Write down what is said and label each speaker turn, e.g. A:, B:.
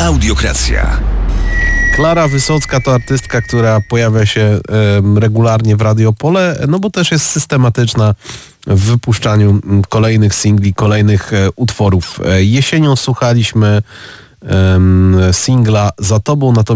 A: Audiokracja.
B: Klara Wysocka to artystka, która pojawia się regularnie w Radio Pole, no bo też jest systematyczna w wypuszczaniu kolejnych singli, kolejnych utworów. Jesienią słuchaliśmy singla Za tobą, natomiast